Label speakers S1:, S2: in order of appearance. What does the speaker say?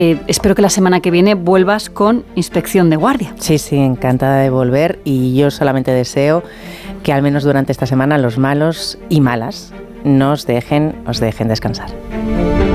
S1: Espero que la semana que viene vuelvas con Inspección de Guardia.
S2: Sí, encantada de volver, y yo solamente deseo que al menos durante esta semana los malos y malas os dejen descansar.